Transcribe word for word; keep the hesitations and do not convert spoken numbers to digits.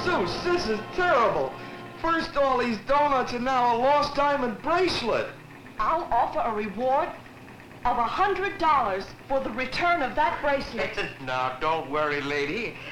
Zeus, this is terrible. First all these donuts and now a lost diamond bracelet. I'll offer a reward of a hundred dollars for the return of that bracelet. Now, don't worry, lady.